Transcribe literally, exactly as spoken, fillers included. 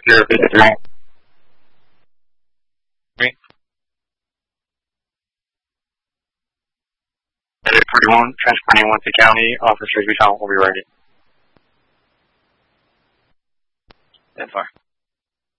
zero fifty-three. Me. eight forty-one, transporting one to county, officers we found will be ready. That far.